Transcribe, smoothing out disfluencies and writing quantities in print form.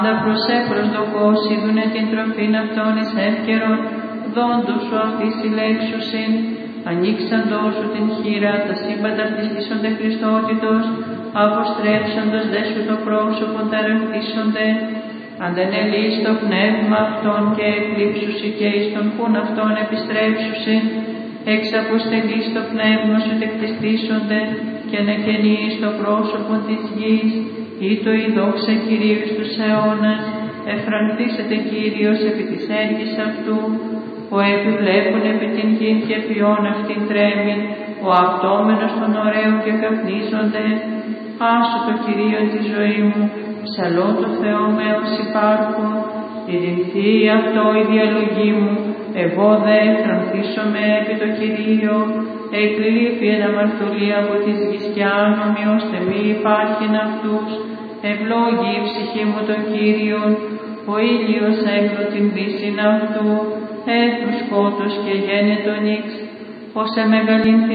Πάντα προσδοκώς είδουνε την τροφήν αυτών εις εύκαιρον, δόντος σου αυτής συλλέξουσιν, ανοίξαντός σου την χείρα, τα σύμπαντα πληστήσονται Χριστότητος, αποστρέψαντος δε σου το πρόσωπον τα ρευτήσονται, αντενελείς το πνεύμα αυτών και εκλείψουσι και εις τον πουν αυτών επιστρέψουσιν, εξαποστελείς το πνεύμα σου τεκτιστήσονται και νεκενείς το πρόσωπον της γης, ή το η δόξα Κυρίου στους αιώνας, εφρανθήσετε Κύριος επί της έργης αυτού, ο επιβλέπων επί την γην και ποιόν αυτήν τρέμει, ο απτόμενος των ωραίων και καπνίζονται. Άσου το Κυρίο τη ζωή μου, ψαλώ το Θεό με ως υπάρχω, ειρηνθεί αυτό η διαλογή μου, εγώ δε εφρανθήσομαι επί το Κυρίο, εκλείπει εν αμαρτωλία από της γης και άνομοι, ώστε μη υπάρχειν αυτούς, ευλόγη η ψυχή μου τον Κύριον, ο ήλιος έκλω την δύσιν αυτού, έθνου σκότος και γένετον ύξ, ως εμεγαλύνθη